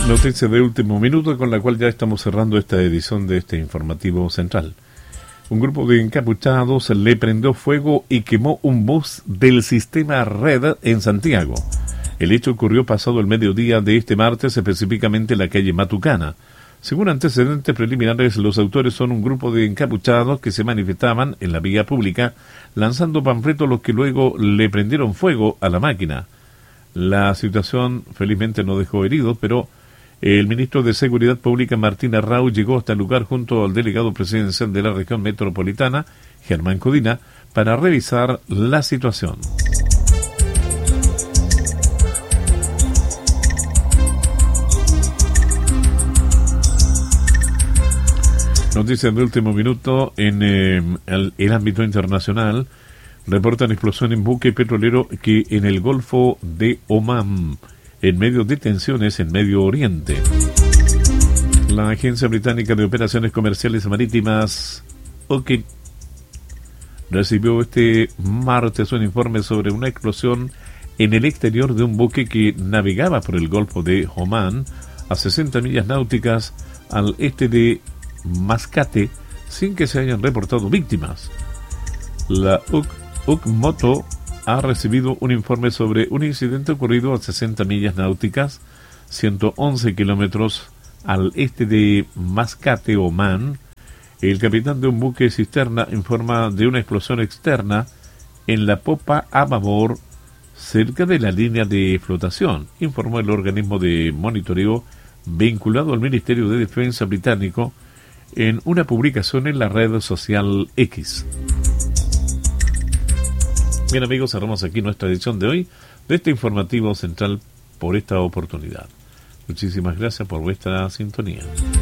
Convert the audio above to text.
Noticia de último minuto con la cual ya estamos cerrando esta edición de este informativo central. Un grupo de encapuchados le prendió fuego y quemó un bus del sistema Red en Santiago. El hecho ocurrió pasado el mediodía de este martes, específicamente en la calle Matucana. Según antecedentes preliminares, los autores son un grupo de encapuchados que se manifestaban en la vía pública lanzando panfletos, los que luego le prendieron fuego a la máquina. La situación felizmente no dejó heridos, pero el ministro de Seguridad Pública, Martín Arrau, llegó hasta el lugar junto al delegado presidencial de la región metropolitana, Germán Codina, para revisar la situación. Noticias de último minuto en el ámbito internacional. Reportan explosión en buque petrolero que en el Golfo de Omán, en medio de tensiones en Medio Oriente. La Agencia Británica de Operaciones Comerciales Marítimas, OCIP, recibió este martes un informe sobre una explosión en el exterior de un buque que navegaba por el Golfo de Omán, a 60 millas náuticas al este de Mascate, sin que se hayan reportado víctimas. La UCMOTO ha recibido un informe sobre un incidente ocurrido a 60 millas náuticas, 111 kilómetros al este de Mascate, Omán. El capitán de un buque cisterna informa de una explosión externa en la popa a babor, cerca de la línea de flotación, informó el organismo de monitoreo vinculado al Ministerio de Defensa británico en una publicación en la red social X. Bien, amigos, cerramos aquí nuestra edición de hoy de este informativo central por esta oportunidad. Muchísimas gracias por vuestra sintonía.